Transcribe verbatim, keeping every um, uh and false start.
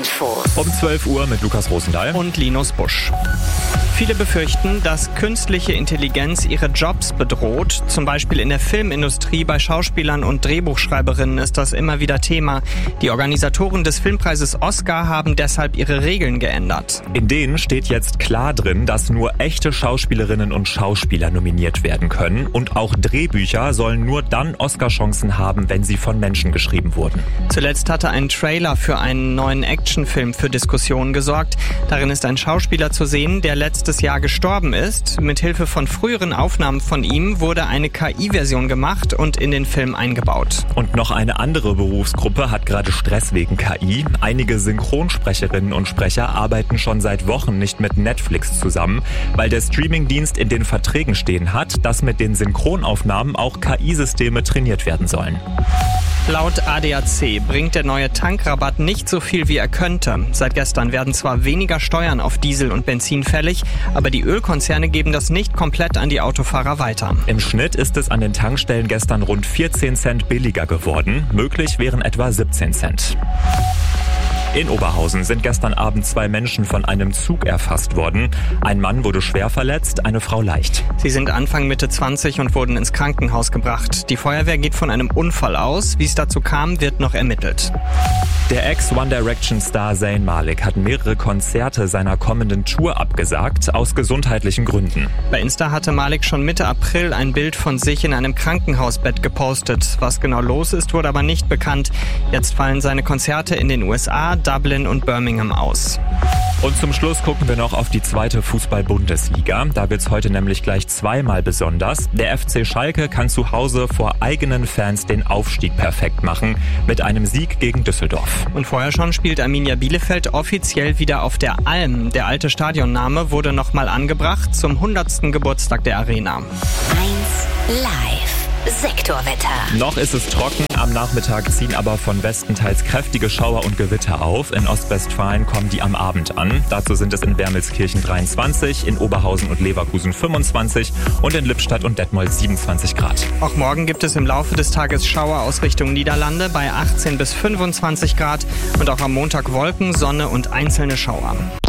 Infos. Um zwölf Uhr mit Lukas Rosendahl und Linus Busch. Viele befürchten, dass künstliche Intelligenz ihre Jobs bedroht. Zum Beispiel in der Filmindustrie, bei Schauspielern und Drehbuchschreiberinnen ist das immer wieder Thema. Die Organisatoren des Filmpreises Oscar haben deshalb ihre Regeln geändert. In denen steht jetzt klar drin, dass nur echte Schauspielerinnen und Schauspieler nominiert werden können. Und auch Drehbücher sollen nur dann Oscar-Chancen haben, wenn sie von Menschen geschrieben wurden. Zuletzt hatte ein Trailer für einen neuen Actionfilm für Diskussionen gesorgt. Darin ist ein Schauspieler zu sehen, der letztes Jahr gestorben ist. Mithilfe von früheren Aufnahmen von ihm wurde eine K I-Version gemacht und in den Film eingebaut. Und noch eine andere Berufsgruppe hat gerade Stress wegen K I. Einige Synchronsprecherinnen und Sprecher arbeiten schon seit Wochen nicht mit Netflix zusammen, weil der Streamingdienst in den Verträgen stehen hat, dass mit den Synchronaufnahmen auch K I-Systeme trainiert werden sollen. Laut A D A C bringt der neue Tankrabatt nicht so viel, wie er könnte. Seit gestern werden zwar weniger Steuern auf Diesel und Benzin fällig, aber die Ölkonzerne geben das nicht komplett an die Autofahrer weiter. Im Schnitt ist es an den Tankstellen gestern rund vierzehn Cent billiger geworden. Möglich wären etwa siebzehn Cent. In Oberhausen sind gestern Abend zwei Menschen von einem Zug erfasst worden. Ein Mann wurde schwer verletzt, eine Frau leicht. Sie sind Anfang Mitte zwanzig und wurden ins Krankenhaus gebracht. Die Feuerwehr geht von einem Unfall aus. Wie es dazu kam, wird noch ermittelt. Der Ex-One Direction-Star Zayn Malik hat mehrere Konzerte seiner kommenden Tour abgesagt, aus gesundheitlichen Gründen. Bei Insta hatte Malik schon Mitte April ein Bild von sich in einem Krankenhausbett gepostet. Was genau los ist, wurde aber nicht bekannt. Jetzt fallen seine Konzerte in den U S A, Dublin und Birmingham aus. Und zum Schluss gucken wir noch auf die zweite Fußball-Bundesliga. Da wird's heute nämlich gleich zweimal besonders. Der F C Schalke kann zu Hause vor eigenen Fans den Aufstieg perfekt machen mit einem Sieg gegen Düsseldorf. Und vorher schon spielt Arminia Bielefeld offiziell wieder auf der Alm. Der alte Stadionname wurde nochmal angebracht zum hundertsten Geburtstag der Arena. eins live. Sektorwetter. Noch ist es trocken, am Nachmittag ziehen aber von Westen teils kräftige Schauer und Gewitter auf. In Ostwestfalen kommen die am Abend an. Dazu sind es in Wermelskirchen dreiundzwanzig, in Oberhausen und Leverkusen fünfundzwanzig und in Lippstadt und Detmold siebenundzwanzig Grad. Auch morgen gibt es im Laufe des Tages Schauer aus Richtung Niederlande bei achtzehn bis fünfundzwanzig Grad und auch am Montag Wolken, Sonne und einzelne Schauer.